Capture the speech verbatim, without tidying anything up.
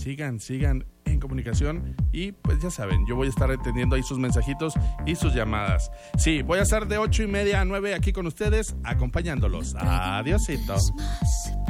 sigan, sigan en comunicación y pues ya saben, yo voy a estar atendiendo ahí sus mensajitos y sus llamadas. Sí, voy a estar de ocho y media a nueve aquí con ustedes, acompañándolos. Adiósito.